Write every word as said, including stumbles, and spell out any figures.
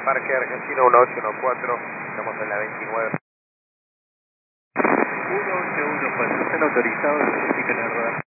Parque Argentino uno ocho uno cuatro, estamos en la veintinueve. uno ocho uno cuatro, están autorizados, verifican el radar.